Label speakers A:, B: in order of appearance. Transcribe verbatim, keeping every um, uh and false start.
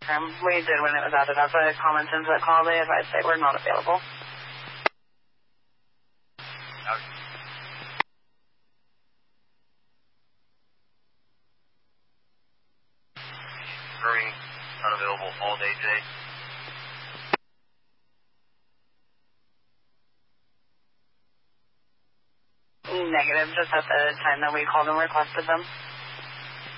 A: confirm. We did when it was added up, but Common Sense that call, they advised they were not available.
B: Confirming unavailable all day today.
A: Negative, just at the time that we called and requested them.